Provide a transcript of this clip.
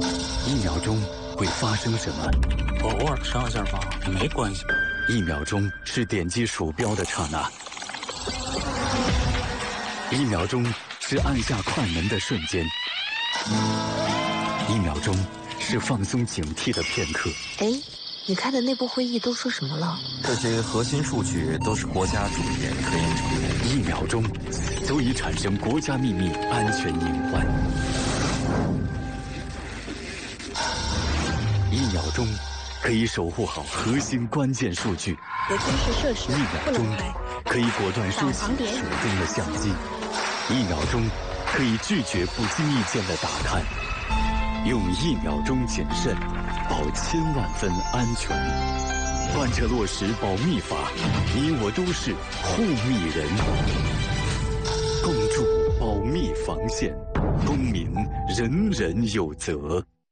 1秒钟会发生什么？ 偶尔上下发没关系。 1秒钟是点击鼠标的刹那，1秒钟是按下快门的瞬间，1秒钟是放松警惕的片刻。 哎，你开的内部会议都说什么了？ 这些核心数据都是国家主研科研成果。 1秒钟足以产生国家秘密安全隐患。1秒钟可以守护好核心关键数据。 别军事设施 1秒钟可以果断收起手中的相机。1秒钟可以拒绝不经意间的打探。用1秒钟谨慎，保1000万分安全。贯彻落实保密法，你我都是护密人。共筑保密防线，公民人人有责。